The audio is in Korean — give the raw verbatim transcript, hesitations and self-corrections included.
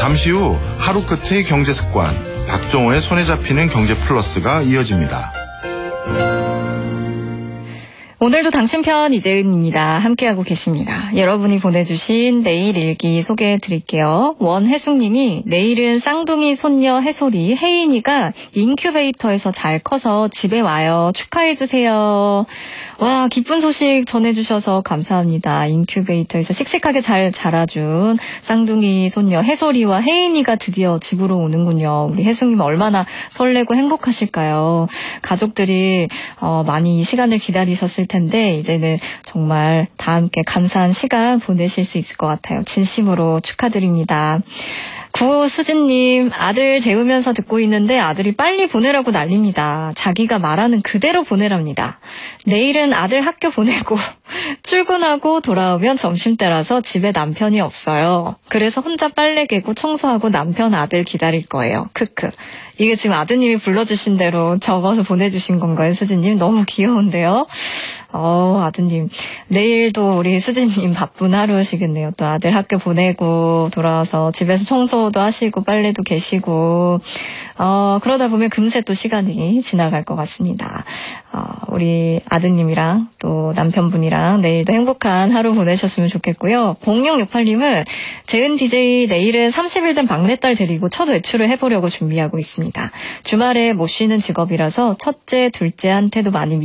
잠시 후 하루 끝의 경제습관, 박정호의 손에 잡히는 경제 플러스가 이어집니다. 오늘도 당신편 이재은입니다. 함께하고 계십니다. 여러분이 보내주신 내일 일기 소개해 드릴게요. 원혜숙님이 내일은 쌍둥이 손녀 해솔이 혜인이가 인큐베이터에서 잘 커서 집에 와요. 축하해 주세요. 와, 기쁜 소식 전해주셔서 감사합니다. 인큐베이터에서 씩씩하게 잘 자라준 쌍둥이 손녀 해솔이와 혜인이가 드디어 집으로 오는군요. 우리 혜숙님 얼마나 설레고 행복하실까요? 가족들이 어, 많이 시간을 기다리셨을 텐데 이제는 정말 다 함께 감사한 시간 보내실 수 있을 것 같아요. 진심으로 축하드립니다. 구수진님, 아들 재우면서 듣고 있는데 아들이 빨리 보내라고 난립니다. 자기가 말하는 그대로 보내랍니다. 내일은 아들 학교 보내고 출근하고 돌아오면 점심때라서 집에 남편이 없어요. 그래서 혼자 빨래 개고 청소하고 남편 아들 기다릴 거예요. 크크. 이게 지금 아드님이 불러주신 대로 적어서 보내주신 건가요, 수진님? 너무 귀여운데요? 어, 아드님. 내일도 우리 수진님 바쁜 하루시겠네요. 또 아들 학교 보내고 돌아와서 집에서 청소도 하시고 빨래도 계시고, 어, 그러다 보면 금세 또 시간이 지나갈 것 같습니다. 어, 우리 아드님이랑 또 남편분이랑 내일도 행복한 하루 보내셨으면 좋겠고요. 공육육팔님은 재은 디제이 내일은 삼십 일 된 막내딸 데리고 첫 외출을 해보려고 준비하고 있습니다. 주말에 못 쉬는 직업이라서 첫째, 둘째한테도 많이